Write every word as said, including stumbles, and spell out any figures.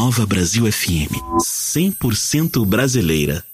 Nova Brasil F M, cem por cento brasileira.